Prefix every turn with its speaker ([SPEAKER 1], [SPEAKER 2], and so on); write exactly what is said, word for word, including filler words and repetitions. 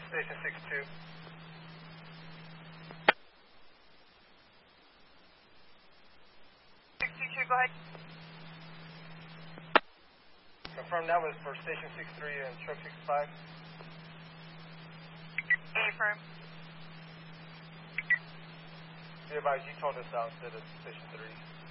[SPEAKER 1] station six two.
[SPEAKER 2] six two two, go ahead.
[SPEAKER 1] Confirm that was for station six three and truck six five.
[SPEAKER 2] Affirm.
[SPEAKER 1] Be advised, you told us out instead of station three.